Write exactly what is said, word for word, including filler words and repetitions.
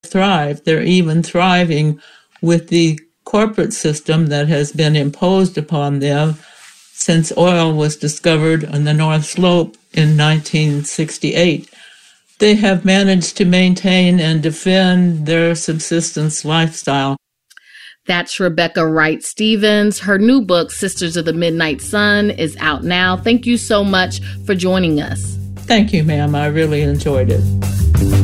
thrive. They're even thriving with the corporate system that has been imposed upon them since oil was discovered on the North Slope in nineteen sixty-eight. They have managed to maintain and defend their subsistence lifestyle. That's Rebecca Wright Stevens. Her new book, Sisters of the Midnight Sun, is out now. Thank you so much for joining us. Thank you, ma'am. I really enjoyed it.